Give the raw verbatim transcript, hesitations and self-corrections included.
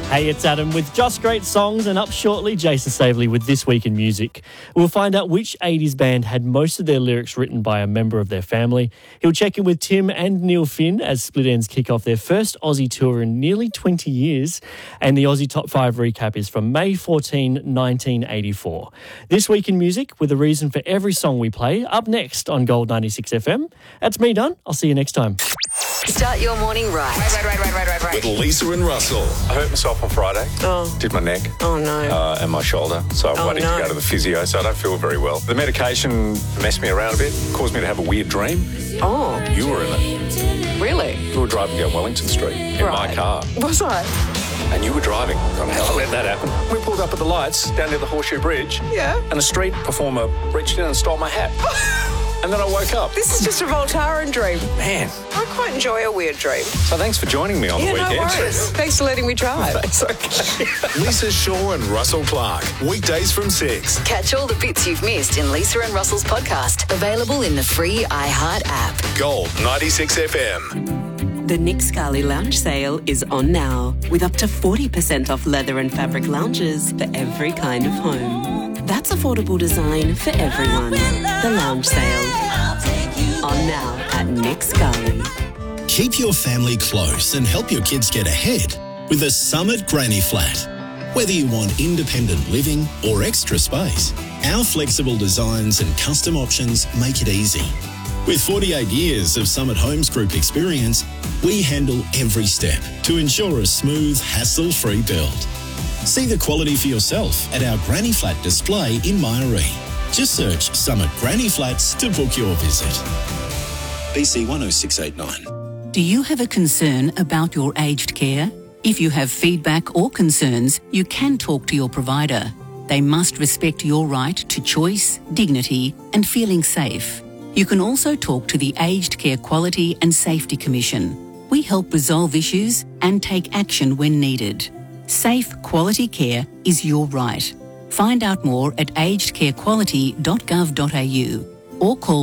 Hey, it's Adam with Just Great Songs, and up shortly, Jason Staveley with This Week in Music. We'll find out which eighties band had most of their lyrics written by a member of their family. He'll check in with Tim and Neil Finn as Split Enz kick off their first Aussie tour in nearly twenty years. And the Aussie Top five recap is from May fourteenth, nineteen eighty-four. This Week in Music, with a reason for every song we play, up next on Gold ninety-six F M. That's me done. I'll see you next time. Start your morning right. Right, right, right, right, right, right. With Lisa and Russell. I hurt myself on Friday. Oh. Did my neck. Oh, no. Uh, and my shoulder. So I'm Oh, waiting no. to go to the physio, so I don't feel very well. The medication messed me around a bit, caused me to have a weird dream. Oh, You were in it. really? You were driving down Wellington Street in my Right. car. Was I? And you were driving. God, how I let that happen. We pulled up at the lights down near the Horseshoe Bridge. Yeah. And a street performer reached in and stole my hat. And then I woke up. This is just a Voltaren dream. Man. I quite enjoy a weird dream. So thanks for joining me on Yeah, the no weekend. worries. Thanks for letting me drive. It's okay. Lisa Shaw and Russell Clark. Weekdays from six. Catch all the bits you've missed in Lisa and Russell's podcast, available in the free iHeart app. Gold ninety-six F M. The Nick Scali Lounge sale is on now, with up to forty percent off leather and fabric lounges for every kind of home. That's affordable design for everyone. The Lounge Sale. On now at Nick Scali. Keep your family close and help your kids get ahead with a Summit Granny Flat. Whether you want independent living or extra space, our flexible designs and custom options make it easy. With forty-eight years of Summit Homes Group experience, we handle every step to ensure a smooth, hassle-free build. See the quality for yourself at our Granny Flat display in Myaree. Just search Summit Granny Flats to book your visit. B C one oh six eight nine. Do you have a concern about your aged care? If you have feedback or concerns, you can talk to your provider. They must respect your right to choice, dignity, and feeling safe. You can also talk to the Aged Care Quality and Safety Commission. We help resolve issues and take action when needed. Safe, quality care is your right. Find out more at aged care quality dot gov dot a u or call